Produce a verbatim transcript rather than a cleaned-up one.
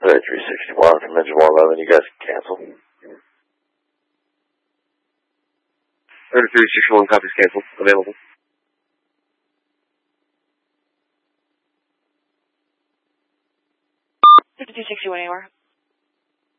three sixty-one from engine one eleven, you guys can cancel. three sixty-one copies cancel. Available. fifty-two sixty-one A O R.